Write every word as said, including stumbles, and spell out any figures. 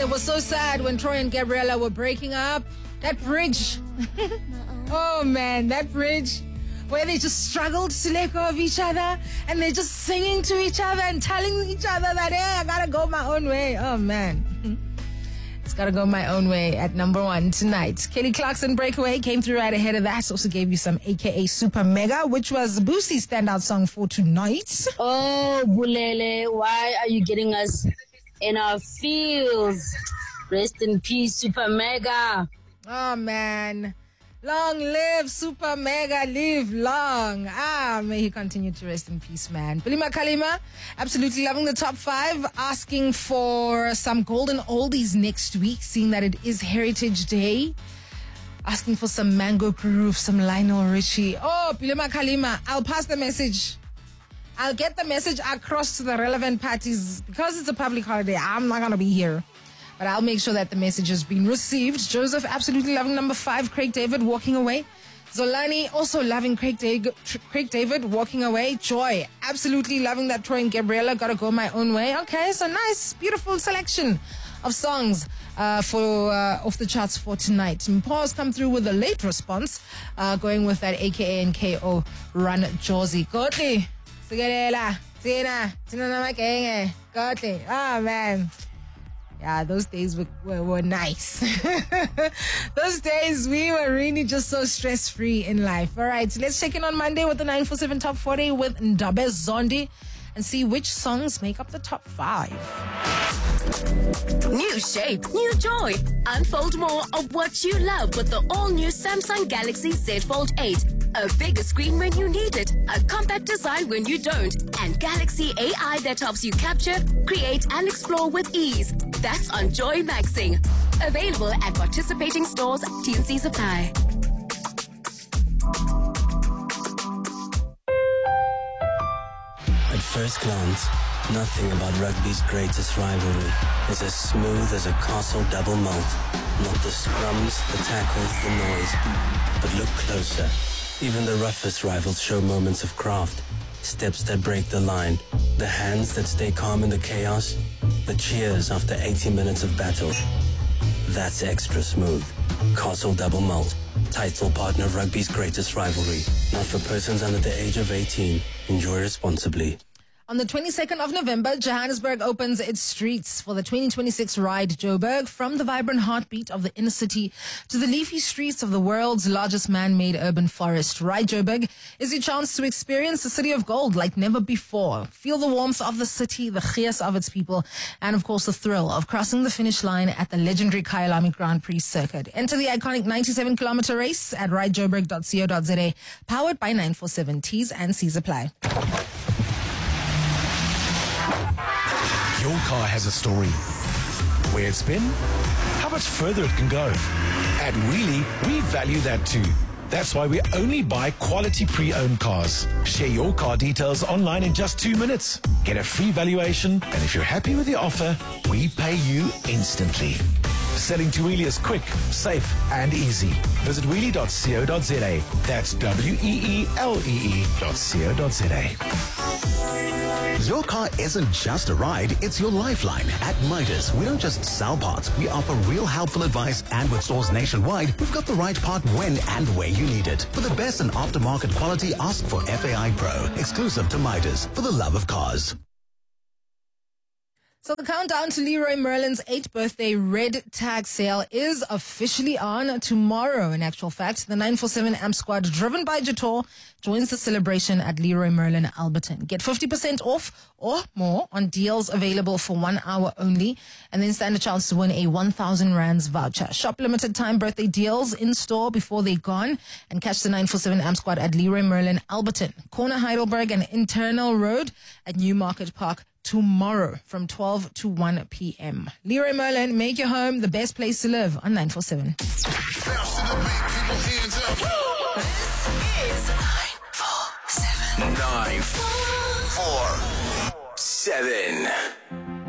it was so sad when Troy and Gabriella were breaking up. That bridge. Oh man, that bridge where they just struggled to let go of each other and they're just singing to each other and telling each other that, hey, I gotta go my own way. Oh man. It's gotta go my own way at number one tonight. Kelly Clarkson, Breakaway, came through right ahead of that. Also gave you some A K A Super Mega, which was Boosie's standout song for tonight. Oh, Bulele, why are you getting us in our feels? Rest in peace, Super Mega. Oh man. Long live Super Mega, live long. Ah, may he continue to rest in peace, man. Bulima Kalima, absolutely loving the top five, asking for some golden oldies next week, seeing that it is Heritage Day. Asking for some Mango Proof, some Lionel Richie. Oh, Bulima Kalima, I'll pass the message. I'll get the message across to the relevant parties. Because it's a public holiday, I'm not going to be here. But I'll make sure that the message has been received. Joseph, absolutely loving number five. Craig David, Walking Away. Zolani, also loving Craig, da- Craig David, Walking Away. Joy, absolutely loving that Troy and Gabriella, Gotta Go My Own Way. Okay, so nice, beautiful selection of songs uh, for uh, off the charts for tonight. And Paul's come through with a late response, uh, going with that A K A and K O Run Josie. Kotli, Sigalela, Tina, Tina Namakenge, Kotli. Oh, man. Yeah, those days were, were, were nice. Those days, we were really just so stress-free in life. All right, so let's check in on Monday with the nine four seven Top forty with Ndabe Zondi and see which songs make up the top five. New shape, new joy. Unfold more of what you love with the all-new Samsung Galaxy Z Fold eight. A bigger screen when you need it, a compact design when you don't, and Galaxy A I that helps you capture, create, and explore with ease. That's on Joy Maxing. Available at participating stores. T and C's apply. At first glance, nothing about rugby's greatest rivalry is as smooth as a Castle double malt. Not the scrums, the tackles, the noise. But look closer. Even the roughest rivals show moments of craft. Steps that break the line. The hands that stay calm in the chaos. The cheers after eighty minutes of battle. That's extra smooth. Castle double malt. Title partner of rugby's greatest rivalry. Not for persons under the age of eighteen. Enjoy responsibly. On the twenty-second of November, Johannesburg opens its streets for the twenty twenty-six Ride Joburg. From the vibrant heartbeat of the inner city to the leafy streets of the world's largest man-made urban forest, Ride Joburg is your chance to experience the city of gold like never before. Feel the warmth of the city, the gees of its people, and of course the thrill of crossing the finish line at the legendary Kyalami Grand Prix circuit. Enter the iconic ninety-seven kilometer race at ride joburg dot co dot za, powered by nine four seven. T's and C's apply. Your car has a story. Where it's been, how much further it can go. At Wheelie, we value that too. That's why we only buy quality pre-owned cars. Share your car details online in just two minutes. Get a free valuation, and if you're happy with the offer, we pay you instantly. Selling to Wheelie is quick, safe, and easy. Visit wheelie dot co dot za. That's W E E L E E dot co dot za. Your car isn't just a ride, it's your lifeline. At Midas, we don't just sell parts, we offer real helpful advice, and with stores nationwide, we've got the right part when and where you need it. For the best in aftermarket quality, ask for F A I Pro, exclusive to Midas, for the love of cars. So the countdown to Leroy Merlin's eighth birthday red tag sale is officially on tomorrow. In actual fact, the nine four seven Amp Squad, driven by Jator, joins the celebration at Leroy Merlin Alberton. Get fifty percent off or more on deals available for one hour only, and then stand a chance to win a one thousand rands voucher. Shop limited time birthday deals in store before they're gone, and catch the nine four seven Amp Squad at Leroy Merlin Alberton, corner Heidelberg and Internal Road at Newmarket Park, tomorrow from twelve to one p.m. Leroy Merlin, make your home the best place to live on nine four seven. This is nine four seven. nine four seven.